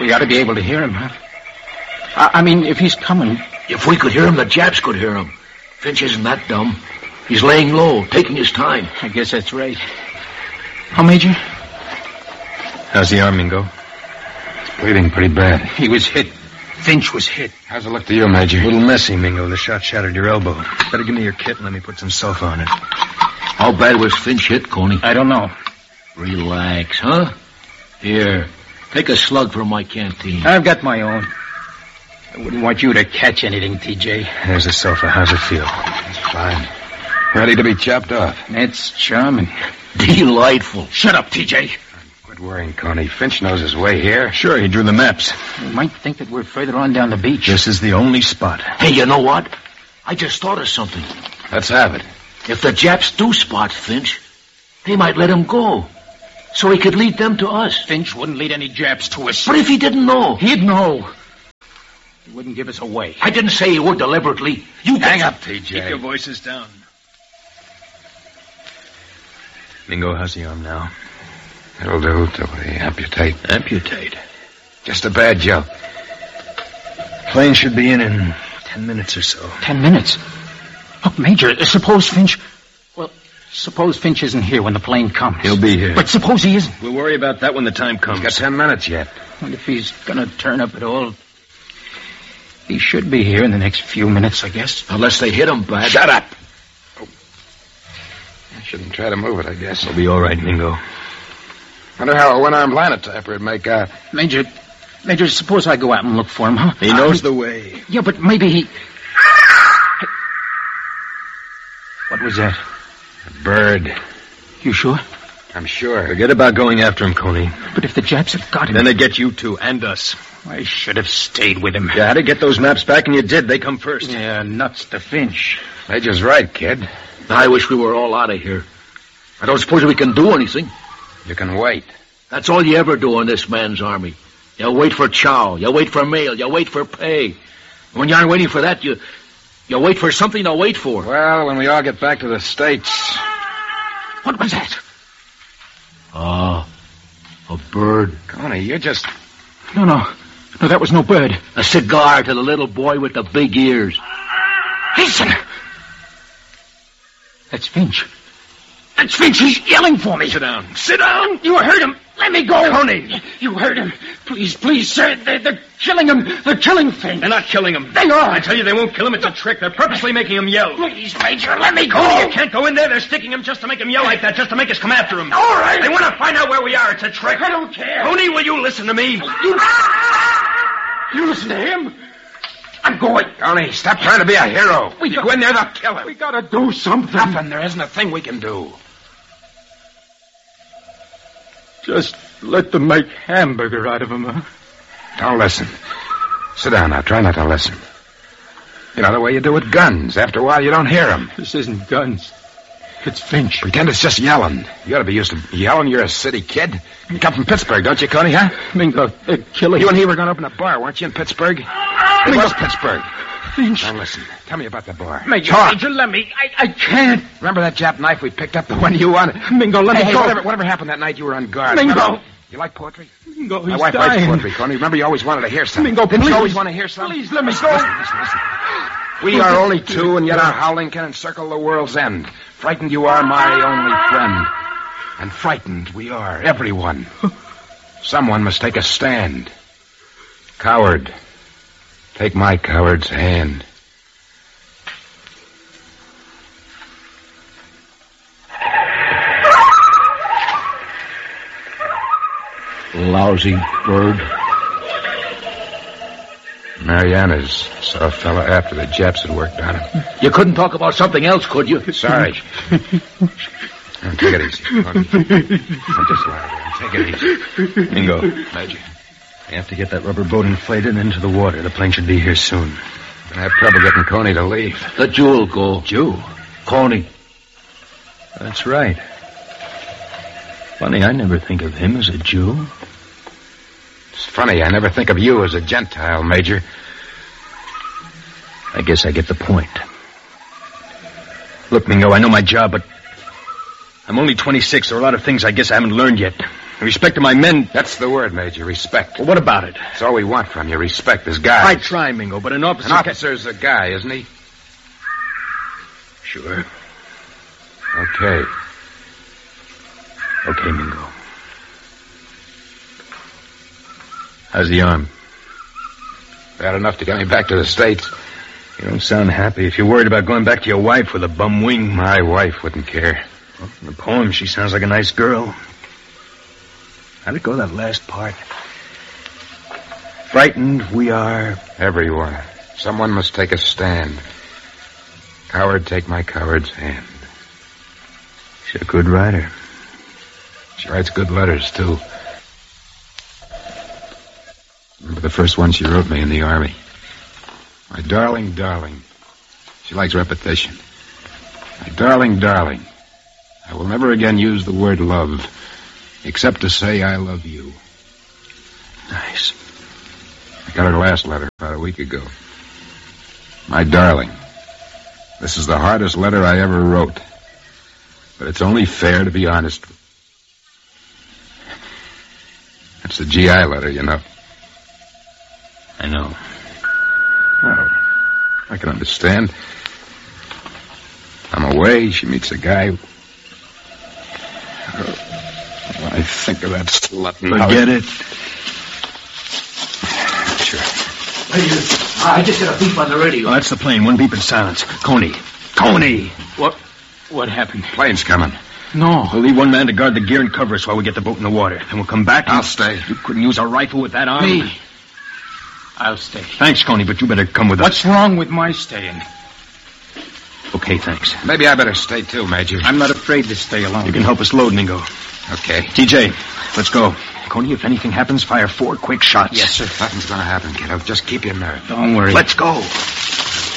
We ought to be able to hear him, huh? I mean, if he's coming. If we could hear him, the Japs could hear him. Finch isn't that dumb. He's laying low, taking his time. I guess that's right. How, Major? How's the arm, Mingo? It's bleeding pretty bad. He was hit. Finch was hit. How's it look to you, Major? A little messy, Mingo. The shot shattered your elbow. Better give me your kit and let me put some sulfa on it. How bad was Finch hit, Coney? I don't know. Relax, huh? Here, take a slug from my canteen. I've got my own. I wouldn't want you to catch anything, TJ. There's the sulfa. How's it feel? It's fine. Ready to be chopped off. That's charming. Delightful. Shut up, TJ. Quit worrying, Coney. Finch knows his way here. Sure, he drew the maps. You might think that we're further on down the beach. This is the only spot. Hey, you know what? I just thought of something. Let's have it. If the Japs do spot Finch, they might let him go. So he could lead them to us. Finch wouldn't lead any Japs to us. But if he didn't know? He'd know. He wouldn't give us away. I didn't say he would deliberately. You hang up, TJ. Keep your voices down. Mingo, how's the arm now? It'll do till we amputate. Amputate? Just a bad joke. Plane should be in 10 minutes or so. 10 minutes? Look, Major, suppose Finch... Well, suppose Finch isn't here when the plane comes. He'll be here. But suppose he isn't. We'll worry about that when the time comes. He's got 10 minutes yet. And if he's gonna turn up at all... He should be here in the next few minutes, I guess. Unless they hit him bad. Shut up! Oh. I shouldn't try to move it, I guess. We'll be all right, Mingo. Wonder how a one-armed linotyper would make out. Major, suppose I go out and look for him, huh? He knows the way. Yeah, but maybe he... What was that? A bird. You sure? I'm sure. Forget about going after him, Coney. But if the Japs have got him... Then they get you too, and us. I should have stayed with him. You had to get those maps back, and you did. They come first. Yeah, nuts to Finch. Major's right, kid. I wish we were all out of here. I don't suppose we can do anything. You can wait. That's all you ever do in this man's army. You wait for chow. You wait for mail. You wait for pay. When you aren't waiting for that, you wait for something to wait for. Well, when we all get back to the States... What was that? A bird. Coney, you're just... No, that was no bird. A cigar to the little boy with the big ears. Listen! That's Finch. That's Finch. He's yelling for me. Sit down. Sit down! You heard him. Let me go. Coney. You heard him. Please, sir. They're killing him. They're killing Finch. They're not killing him. They are. I tell you, they won't kill him. It's a trick. They're purposely making him yell. Please, Major, let me go. Coney, you can't go in there. They're sticking him just to make him yell like that, just to make us come after him. All right. They want to find out where we are. It's a trick. I don't care. Coney, will you listen to me? You listen to him? I'm going. Coney, stop trying to be a hero. You go in there, they'll kill him. We gotta do something. Nothing. There isn't a thing we can do. Just let them make hamburger out of him, huh? Don't listen. Sit down now. Try not to listen. You know the way you do with guns. After a while, you don't hear them. This isn't guns. It's Finch. Pretend it's just yelling. You ought to be used to yelling. You're a city kid. You come from Pittsburgh, don't you, Coney, huh? Mingo, they're killing... You and he were going to open a bar, weren't you, in Pittsburgh? It was Pittsburgh. Finch. Now listen. Tell me about the bar. Major, let me. I can't. Remember that Jap knife we picked up, the one you wanted? Mingo, let me go. Whatever happened that night you were on guard? Mingo. Remember? You like poetry? Mingo, he's My wife dying. likes poetry, Coney. Remember, you always wanted to hear something. Mingo, Didn't please. you always want to hear something? Please, let me go. Listen. We are only two, and yet our howling can encircle the world's end. Frightened you are, my only friend. And frightened we are, everyone. Someone must take a stand. Coward, take my coward's hand. Lousy bird. Mariana's saw a fella after the Japs had worked on him. You couldn't talk about something else, could you? Sorry. Now, take it easy. Don't just lie there. Take it easy. Mingo. Major. We have to get that rubber boat inflated and into the water. The plane should be here soon. Gonna have trouble getting Coney to leave. Let Jewel go. Jew? Coney. That's right. Funny, I never think of him as a Jew. It's funny, I never think of you as a Gentile, Major. I guess I get the point. Look, Mingo, I know my job, but I'm only 26. There are a lot of things I guess I haven't learned yet. Respect to my men. That's the word, Major. Respect. Well, what about it? That's all we want from you. Respect as guys. I try, Mingo, but an officer... An officer's a guy, isn't he? Sure. Okay. Okay, Mingo. How's the arm? Bad enough to get me back to the States. You don't sound happy. If you're worried about going back to your wife with a bum wing... My wife wouldn't care. Well, in the poem, she sounds like a nice girl. How'd it go, that last part? Frightened we are... Everyone. Someone must take a stand. Coward, take my coward's hand. She's a good writer. She writes good letters, too. Remember the first one she wrote me in the Army? My darling, darling. She likes repetition. My darling, darling. I will never again use the word love, except to say I love you. Nice. I got her last letter about a week ago. My darling. This is the hardest letter I ever wrote. But it's only fair to be honest. That's the GI letter, you know. I know. Oh, I can understand. I'm away. She meets a guy. When I think of that slut... Forget it. Sure. I just got a beep on the radio. Oh, that's the plane. One beep in silence. Coney. What happened? Plane's coming. No. We'll leave one man to guard the gear and cover us while we get the boat in the water. And we'll come back. I'll stay. You couldn't use a rifle with that arm. Me. I'll stay. Thanks, Coney, but you better come with us. What's wrong with my staying? Okay, thanks. Maybe I better stay too, Major. I'm not afraid to stay alone. You can help us load, Mingo. Okay. TJ, let's go. Coney, if anything happens, fire 4 quick shots. Yes, sir. Nothing's gonna happen, kiddo. Just keep your nerve. Don't worry. Let's go.